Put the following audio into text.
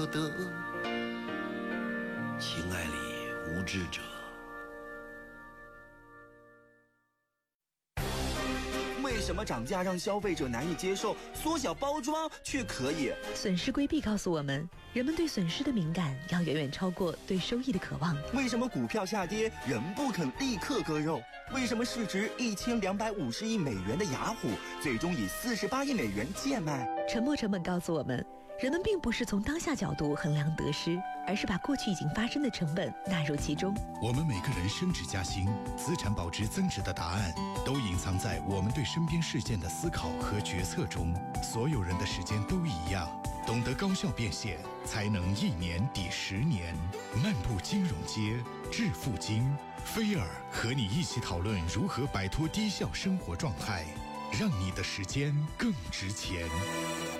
得。情爱里无知者。 为什么涨价让消费者难以接受，缩小包装却可以？ 损失规避告诉我们，人们对损失的敏感要远远超过对收益的渴望。 为什么股票下跌人不肯立刻割肉？为什么市值1250亿美元的雅虎最终以48亿美元贱卖？ 沉没成本告诉我们，人们并不是从当下角度衡量得失，而是把过去已经发生的成本纳入其中。 我们每个人升职加薪、资产保值增值的答案，都隐藏在我们对身边事件的思考和决策中。所有人的时间都一样，懂得高效变现，才能1年抵10年。漫步金融街，致富经，菲尔和你一起讨论如何摆脱低效生活状态，让你的时间更值钱。